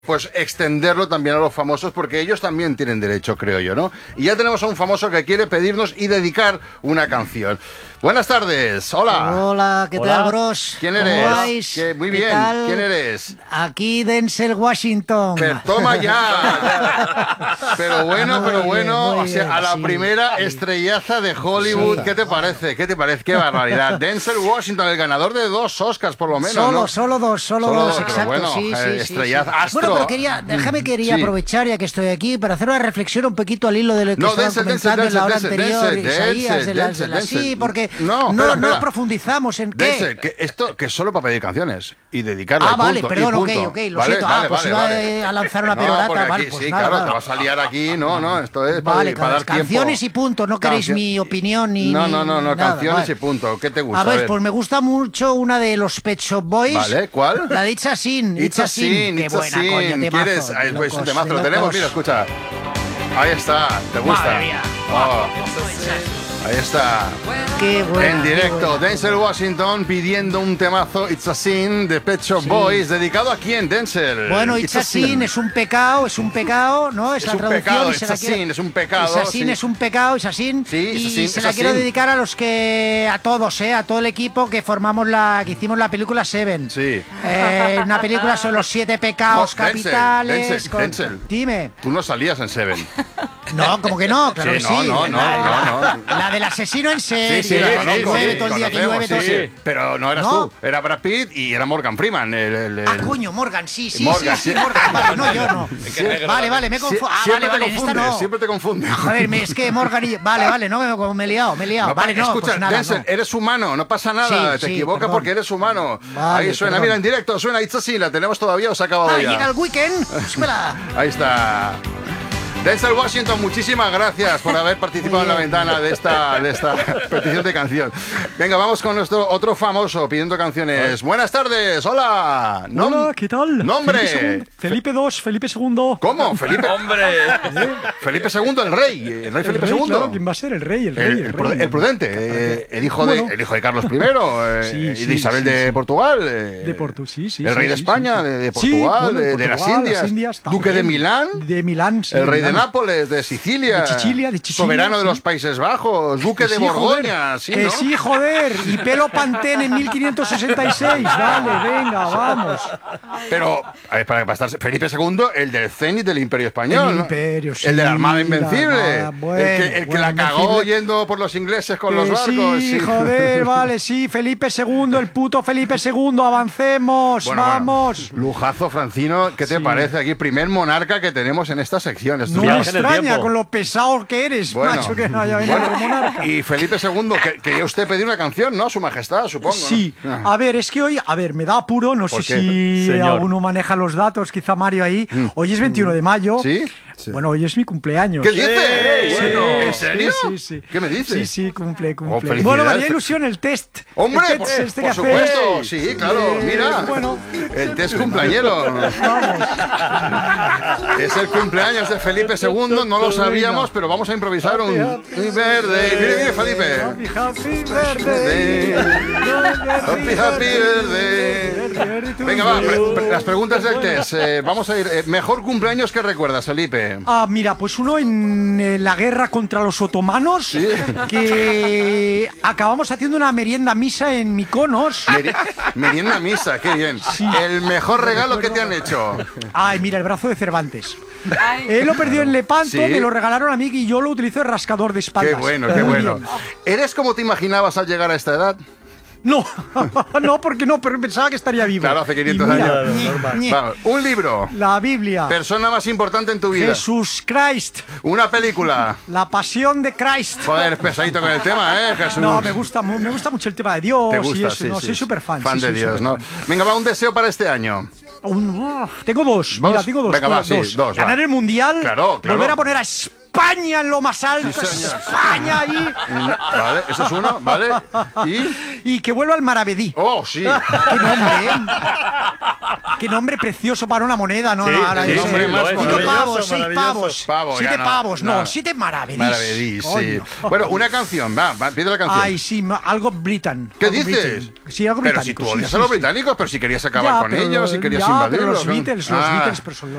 pues extenderlo también a los famosos, porque ellos también tienen derecho, creo yo, ¿no? Y ya tenemos a un famoso que quiere pedirnos y dedicar una canción. Buenas tardes, hola. Hola, ¿qué tal, bros? ¿Quién ¿Cómo eres? vais? Muy ¿Qué bien, tal? ¿quién eres? Aquí Denzel Washington. Pero toma ya. Pero bueno, Muy o bien, sea, a la sí, primera sí. estrellaza de Hollywood, Sí. ¿qué te parece? ¿Qué te parece? Qué barbaridad. Denzel Washington, el ganador de 2 Oscars por lo menos, ¿no? Solo dos, pero exacto, bueno, sí. estrellaza, astro. Bueno, pero quería Sí. aprovechar, ya que estoy aquí, para hacer una reflexión un poquito al hilo de lo que estaban comentando en la hora anterior, Isaías, sí, porque no profundizamos en qué. Denzel, que esto que es solo para pedir canciones y dedicarle Vale, punto, perdón, y punto. ok, lo siento. Pues iba a lanzar una perorata, porque vale, aquí, pues sí, nada, claro, nada. te vas a liar aquí, no, esto es para, Vale, para dar tiempo. canciones y punto, no queréis mi opinión ni No, nada, canciones vale. y punto. ¿Qué te gusta? A ver, pues me gusta mucho una de los Pet Shop Boys. Vale, ¿cuál? La de It's a Sin. It's a Sin, Qué It's a buena, Sin. coño, temazo. ¿Quieres? de Pues un locos, temazo, de lo tenemos, locos. mira, escucha. Ahí está, ¿te gusta? Madre mía. Oh, ahí está. Qué buena, En qué directo, buena. Denzel Washington pidiendo un temazo It's a Sin de Pet Shop Boys. ¿Dedicado a quién, Denzel? Bueno, It's a Sin es un pecado, ¿no? Es la un traducción. pecado, y se It's la a quiero- Sin, es un pecado. It's a Sin sí. es un pecado, It's a Sin. Sí, It's a Y Sin, se It's la a quiero Sin. dedicar a todos, a todo el equipo que que hicimos la película Seven. Sí. Una película sobre los 7 pecados No, Denzel, capitales. Denzel. Dime. Tú no salías en Seven. No, como que no, claro Sí, que sí. no. La del asesino en serie, Sí, la la que conozco, llueve sí, todo el día, que conocemos, llueve todo el sí. día. Pero no eras ¿No? tú, era Brad Pitt y era Morgan Freeman. Coño, Morgan, sí, Morgan, sí, sí. Morgan. Vale, no, yo no. Vale, me confundo. Siempre Vale, te en esta confundes, no. siempre te confundes. Joder, es que Morgan y... Vale, no, me he liado. Vale, no, escucha, pues nada, Denzel, no. eres humano, no pasa nada, Sí, te equivocas perdón. porque eres humano. Vale, Ahí suena, perdón. mira, en directo, suena It's a Sin, ¿la tenemos todavía o se ha acabado ya? Llega el weekend. Espera. Ahí está. Denzel Washington, muchísimas gracias por haber participado en la ventana de esta petición de canción. Venga, vamos con nuestro otro famoso pidiendo canciones. Buenas tardes, hola. Hola, ¿qué tal? Nombre. Felipe II, Felipe II. ¿Cómo? Felipe. ¡Hombre! Felipe II, el rey. El rey Felipe II. Claro, ¿quién va a ser? El rey. El prudente, el hijo de Carlos I y de Isabel de Portugal. De Porto, sí. El rey de España, de Sí, Portugal, bueno, de las Portugal, Indias. también. Duque de Milán. De Milán, sí. El rey de Milán. Nápoles, de Sicilia. De Sicilia, Soberano de sí. los Países Bajos. Duque de Sí, Borgoña. joder, Sí, que ¿no? sí, joder. Y pelo Pantene en 1566. Vale, venga, vamos. Pero, a ver, para estar Felipe II, el del cenit del Imperio Español. El ¿no? Imperio, sí, El de la Armada la Invencible. Armada, bueno, el que la cagó Invencible. yendo por los ingleses con los barcos. Sí, joder, vale, sí. Felipe II, el puto Felipe II. Avancemos, Bueno, vamos. Lujazo, Francino, ¿qué te parece aquí? Primer monarca que tenemos en esta sección. No me Viaje en el extraña tiempo. con lo pesado que eres, macho, que no haya venido como monarca. y Felipe II, que quería usted pedir una canción, ¿no? A su majestad, supongo. ¿no? Sí, a ver, es que hoy, me da apuro, no sé ¿Por qué? si Señor. alguno maneja los datos, quizá Mario ahí. Hoy es 21 de mayo. ¿Sí? Bueno, hoy es mi cumpleaños. ¿Qué dices? Sí, Bueno, sí, ¿en serio? Sí. ¿Qué me dices? Sí, cumple. felicidades. Bueno, me haría ilusión el test. hombre, el test por que supuesto, hace- sí, claro, mira. Bueno, El test cumpleañero. vamos. Es el cumpleaños de Felipe II, no lo sabíamos, pero vamos a improvisar un verde. Mire, Felipe. Happy birthday. Happy birthday. Venga, va, las preguntas del test. Vamos a ir. Mejor cumpleaños que recuerdas, Felipe. Mira, pues uno en la guerra contra los otomanos, Sí. que acabamos haciendo una merienda misa en Mykonos. Merienda misa, qué bien. El mejor regalo que te han hecho. Ay, mira, el brazo de Cervantes. Él lo perdió en Lepanto, Sí. me lo regalaron a mí y yo lo utilizo de rascador de espaldas. Qué bueno, qué Muy bueno. bien. ¿Eres como te imaginabas al llegar a esta edad? No, no, porque no, pero pensaba que estaría vivo. Claro, hace 500 Y mira, años. ñe, Vamos, un libro. La Biblia. Persona más importante en tu vida. Jesús Christ. Una película. La pasión de Christ. Joder, pesadito con el tema, ¿eh, Jesús? No, me gusta mucho el tema de Dios Te gusta, y eso. sí, No, sí. soy súper fan. Fan sí, de soy Dios, ¿no? superfan. Venga, va, un deseo para este año. Tengo dos. Mira, ¿Dos? tengo dos. Venga, va, sí, dos, va. Ganar el mundial. Claro, claro. Volver a poner a España España en lo más alto, España ahí. Vale, eso es uno, ¿vale? Y que vuelva al Maravedí. ¡Oh, sí! ¡Qué nombre, Qué nombre precioso para una moneda, ¿no? Sí, ahora sí, nombre más 5 pavos, 6 pavos. 7 pavos, no, 7 Maravedís. Maravedís, sí. Bueno, una canción, va, pide la canción. Ay, sí, algo Britain. ¿Qué dices? Sí, algo británico. Pero si tú odias a los británicos, pero si querías acabar con ellos, si querías invadirlos. Pero los Beatles, pero son